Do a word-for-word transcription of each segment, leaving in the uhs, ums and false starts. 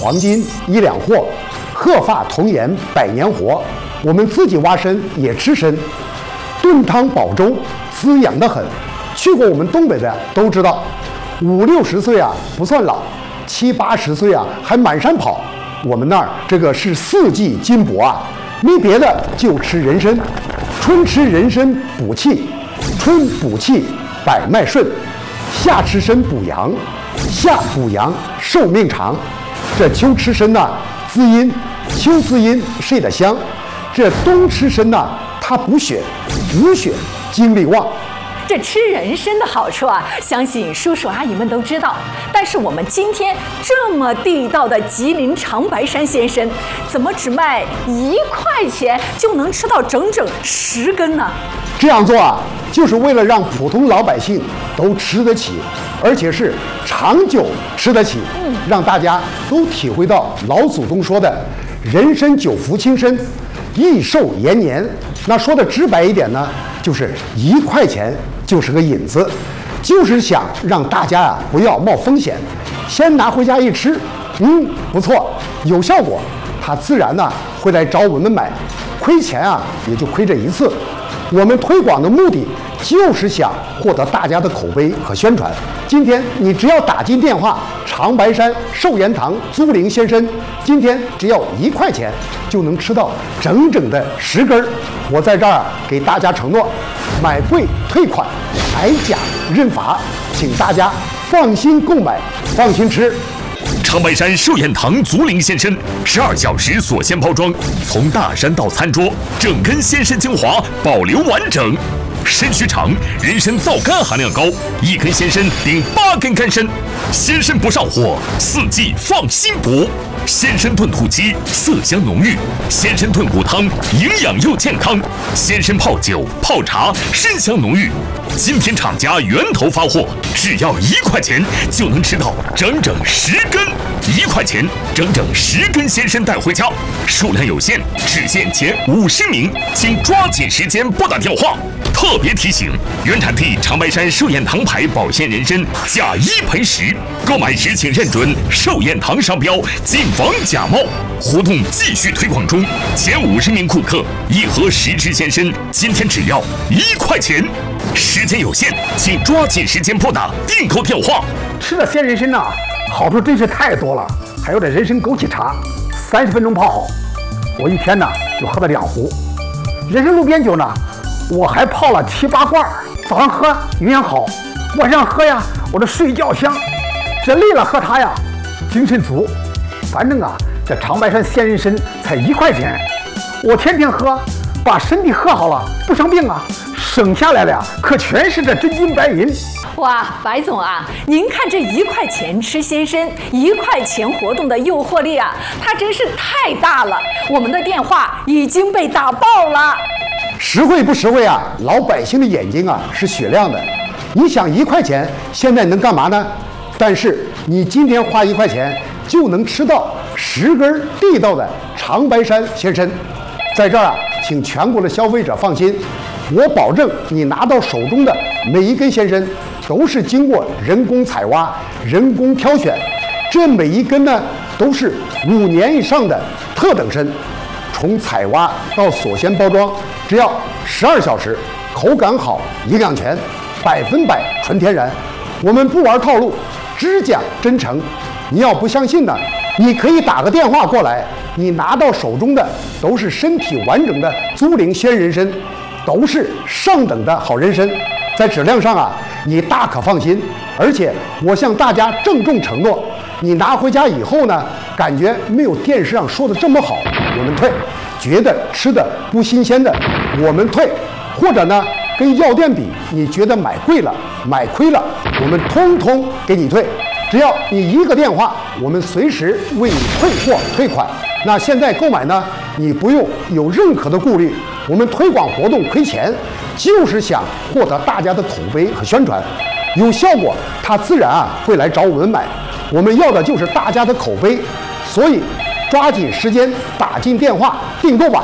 黄金一两货，鹤发童颜百年活。我们自己挖参也吃参，炖汤煲粥滋养得很。去过我们东北的都知道，五六十岁啊不算老，七八十岁啊还满山跑。我们那儿这个是四季金帛啊，没别的就吃人参。春吃人参补气，春补气百脉顺；夏吃参补阳，夏补阳寿命长。这秋吃参呐滋阴，秋滋阴睡得香。这冬吃参呐，它补血，补血精力旺。 这吃人参的好处啊，相信叔叔阿姨们都知道。但是我们今天这么地道的吉林长白山鲜参，怎么只卖一块钱就能吃到整整十根呢？ 这样做啊，就是为了让普通老百姓都吃得起，而且是长久吃得起，嗯，让大家都体会到老祖宗说的“人参久服轻身，益寿延年”。那说的直白一点呢，就是一块钱就是个引子，就是想让大家啊不要冒风险，先拿回家一吃，嗯，不错，有效果，他自然呢会来找我们买，亏钱啊也就亏这一次。我们推广的目的就是想获得大家的口碑和宣传。今天你只要打进电话长白山寿延堂租灵鲜参，今天只要一块钱就能吃到整整的十根。我在这儿给大家承诺，买贵退款，买假认罚，请大家放心购买，放心吃。 长白山寿延堂足灵鲜参，十二小时锁鲜包装，从大山到餐桌，整根鲜参精华保留完整。参须长，人参皂苷含量高，一根鲜参顶八根干参，鲜参不上火，四季放心补。鲜参炖土鸡，色香浓郁；鲜参炖骨汤，营养又健康；鲜参泡酒、泡茶，参香浓郁。今天厂家源头发货，只要一块钱就能吃到整整十根，一块钱整整十根鲜参带回家，数量有限，只限前五十名，请抓紧时间拨打电话。特别提醒：原产地长白山寿延堂牌保鲜人参，假一赔十，购买时请认准寿延堂商标，谨防假冒。活动继续推广中，前五十名顾客一盒十支鲜参，今天只要一块钱。时间有限，请抓紧时间拨打订购电话。 吃了鲜人参呐，好处真是太多了。还有这人参枸杞茶，三十分钟泡好，我一天呢就喝了两壶。人参路边酒呢，我还泡了七八罐，早上喝营养好，晚上喝呀，我这睡觉香。这累了喝它呀，精神足。反正啊，这长白山鲜人参才一块钱，我天天喝，把身体喝好了，不生病啊。省下来的呀，可全是这真金白银。 哇，白总啊，您看这一块钱吃鲜参，一块钱活动的诱惑力啊，它真是太大了。我们的电话已经被打爆了。 实惠不实惠啊？老百姓的眼睛啊是雪亮的。你想一块钱现在能干嘛呢？但是你今天花一块钱就能吃到十根地道的长白山鲜参。在这儿啊，请全国的消费者放心。我保证，你拿到手中的每一根鲜参都是经过人工采挖、人工挑选，这每一根呢都是五年以上的特等参，从采挖到锁鲜包装，只要十二小时，口感好，营养全，百分百纯天然。我们不玩套路，只讲真诚。你要不相信呢，你可以打个电话过来，你拿到手中的都是身体完整的租灵鲜人参。都是上等的好人参，在质量上啊，你大可放心。而且我向大家郑重承诺，你拿回家以后呢，感觉没有电视上说的这么好，我们退；觉得吃的不新鲜的，我们退；或者呢，跟药店比，你觉得买贵了、买亏了，我们通通给你退。只要你一个电话，我们随时为你退货退款。那现在购买呢，你不用有任何的顾虑。我们推广活动亏钱，就是想获得大家的口碑和宣传，有效果，他自然啊会来找我们买。我们要的就是大家的口碑，所以抓紧时间打进电话订购吧。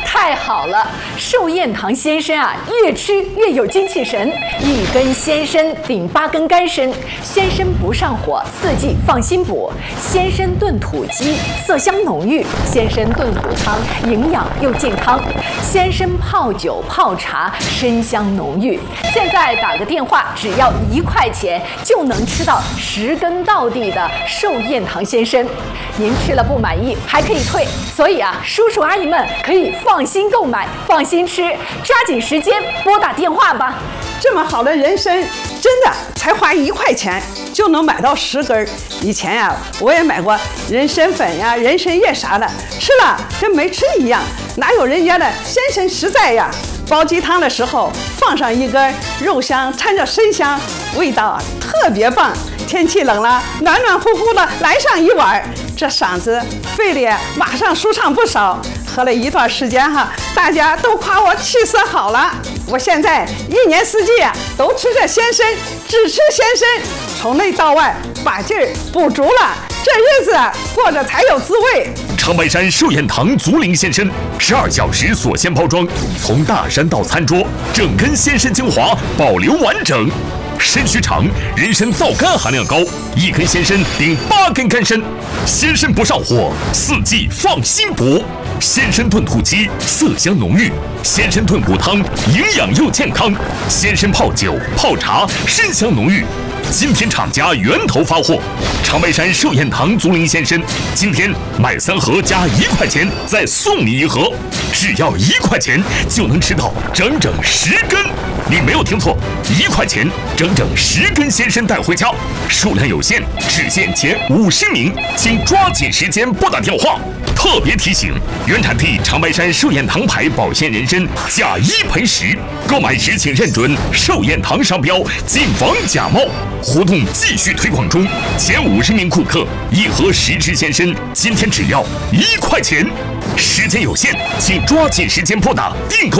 太好了！寿宴堂鲜参啊，越吃越有精气神。一根鲜参顶八根干参，鲜参不上火，四季放心补。鲜参炖土鸡，色香浓郁；鲜参炖骨汤，营养又健康。鲜参泡酒泡茶，参香浓郁。现在打个电话，只要一块钱就能吃到十根到地的寿宴堂鲜参。您吃了不满意还可以退，所以啊，叔叔阿姨们可以放心购买，放心吃，抓紧时间拨打电话吧。 这么好的人参，真的才花一块钱就能买到十根儿。以前呀、啊，我也买过人参粉呀、人参叶啥的，吃了跟没吃一样，哪有人家的鲜参实在呀？煲鸡汤的时候放上一根，肉香掺着参香，味道啊特别棒。天气冷了，暖暖乎乎的来上一碗，这嗓子肺里马上舒畅不少。喝了一段时间哈，大家都夸我气色好了。我现在一年四季啊都吃着鲜参，只吃鲜参，从内到外把劲儿补足了，这日子过着才有滋味。 长白山寿宴堂竹林鲜参，十二小时锁鲜包装，从大山到餐桌，整根鲜参精华保留完整。参须长，人参皂苷含量高，一根鲜参顶八根干参，鲜参不上火，四季放心补。鲜参炖土鸡，色香浓郁；鲜参炖骨汤，营养又健康；鲜参泡酒泡茶，参香浓郁。今天厂家源头发货，长白山寿宴堂竹林鲜参，今天买三盒加一块钱，再送你一盒，只要一块钱就能吃到整整十根。你没有听错，一块钱整整十根鲜参带回家，数量有限，只限前五十名，请抓紧时间拨打电话。特别提醒：原产地长白山寿宴堂牌保鲜人参，假一赔十，购买时请认准寿宴堂商标，谨防假冒。活动继续推广中，前五十名顾客一盒十支鲜参，今天只要一块钱。时间有限，请抓紧时间拨打订购